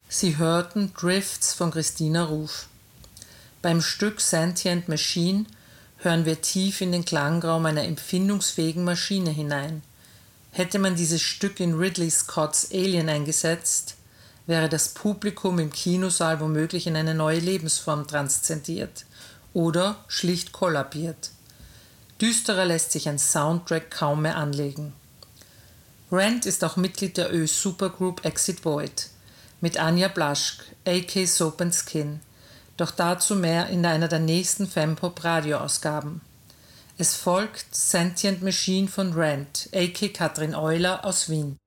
Sie hörten Drifts von Christina Ruf. Beim Stück Sentient Machine hören wir tief in den Klangraum einer empfindungsfähigen Maschine hinein. Hätte man dieses Stück in Ridley Scotts Alien eingesetzt, wäre das Publikum im Kinosaal womöglich in eine neue Lebensform transzendiert oder schlicht kollabiert. Düsterer lässt sich ein Soundtrack kaum mehr anlegen. Rent ist auch Mitglied der Supergroup Exit Void mit Anja Blaschk, a.k.a. Soap & Skin, doch dazu mehr in einer der nächsten Fempop-Radioausgaben. Es folgt Sentient Machine von Rent, a.k.a. Katrin Euler aus Wien.